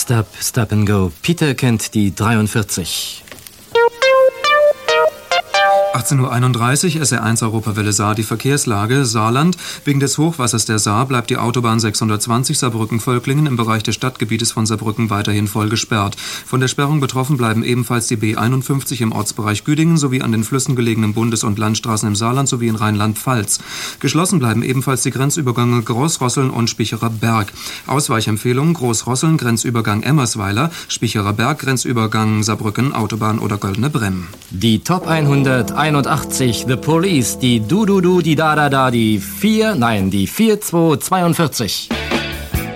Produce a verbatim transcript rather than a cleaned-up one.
Stop, stop and go. Peter kennt die dreiundvierzig. achtzehn Uhr einunddreißig, S R eins Europawelle Saar, die Verkehrslage. Saarland. Wegen des Hochwassers der Saar bleibt die Autobahn sechshundertzwanzig Saarbrücken-Völklingen im Bereich des Stadtgebietes von Saarbrücken weiterhin voll gesperrt. Von der Sperrung betroffen bleiben ebenfalls die B einundfünfzig im Ortsbereich Güdingen sowie an den Flüssen gelegenen Bundes- und Landstraßen im Saarland sowie in Rheinland-Pfalz. Geschlossen bleiben ebenfalls die Grenzübergänge Großrosseln und Spicherer Berg. Ausweichempfehlung: Großrosseln, Grenzübergang Emmersweiler, Spicherer Berg, Grenzübergang Saarbrücken, Autobahn oder Goldene Bremm. Die Top hunderteinundachtzig, The Police, die Du-Du-Du, die Da-Da-Da, die vier, nein, die vier zwei zweiundvierzig.